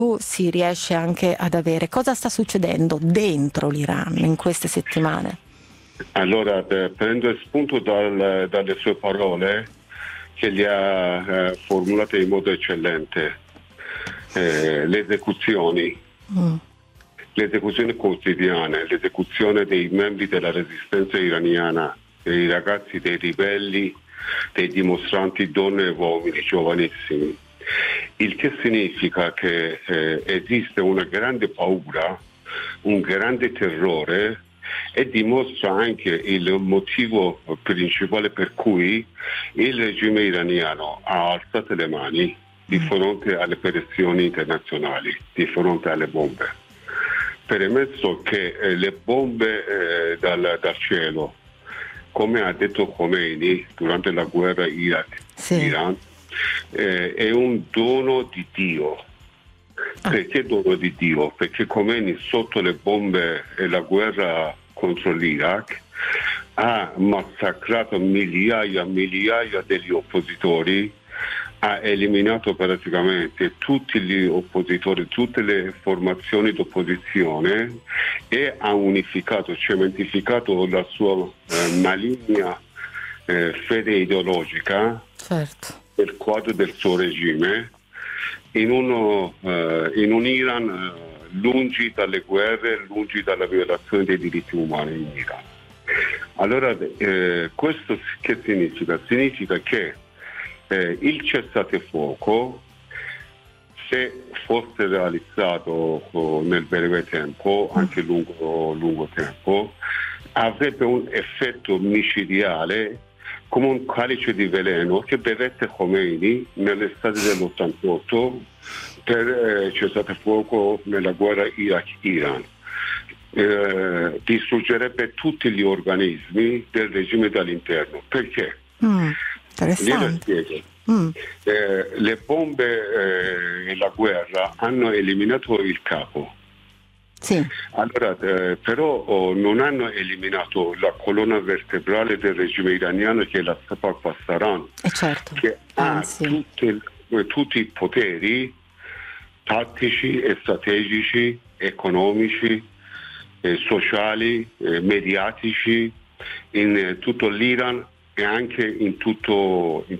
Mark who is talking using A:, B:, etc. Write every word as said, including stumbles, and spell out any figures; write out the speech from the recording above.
A: si riesce anche ad avere. Cosa sta succedendo dentro l'Iran in queste settimane?
B: Allora, eh, prendo spunto dal, dalle sue parole, che le ha eh, formulate in modo eccellente. Eh, le esecuzioni, mm. le esecuzioni quotidiane, l'esecuzione dei membri della resistenza iraniana, dei ragazzi, dei ribelli, dei dimostranti, donne e uomini giovanissimi. Il che significa che eh, esiste una grande paura, un grande terrore, e dimostra anche il motivo principale per cui il regime iraniano ha alzato le mani di fronte alle pressioni internazionali, di fronte alle bombe. Premesso che eh, le bombe eh, dal, dal cielo, come ha detto Khomeini durante la guerra Iraq-Iran, sì. Eh, è un dono di Dio. Perché dono di Dio? Perché Khomeini sotto le bombe e la guerra contro l'Iraq ha massacrato migliaia e migliaia degli oppositori, ha eliminato praticamente tutti gli oppositori, tutte le formazioni d'opposizione, e ha unificato, cementificato la sua eh, maligna eh, fede ideologica, certo, nel quadro del suo regime, in, uno, eh, in un Iran eh, lungi dalle guerre, lungi dalla violazione dei diritti umani in Iran. Allora, eh, questo che significa? Significa che eh, il cessate-fuoco, se fosse realizzato oh, nel breve tempo, anche lungo, lungo tempo, avrebbe un effetto micidiale come un calice di veleno che bevette Khomeini nell'estate dell'ottantotto per eh, cessate-fuoco nella guerra Iraq-Iran. Eh, distruggerebbe tutti gli organismi del regime dall'interno. Perché?
A: Mm, interessante.
B: Mm. Eh, le bombe eh, e la guerra hanno eliminato il capo.
A: Sì.
B: Allora, eh, però oh, non hanno eliminato la colonna vertebrale del regime iraniano, che è la Sepah Pasdaran,
A: eh certo.
B: che
A: Anzi.
B: ha tutte, tutti i poteri tattici e strategici, economici, eh, sociali, eh, mediatici in eh, tutto l'Iran e anche in tutto, in